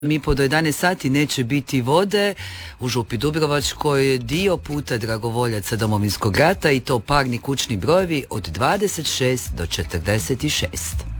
Mi po do 11 sati neće biti vode u Župi Dubrovačkoj, dio puta dragovoljaca Domovinskog rata i to parni kućni brojevi od 26 do 46.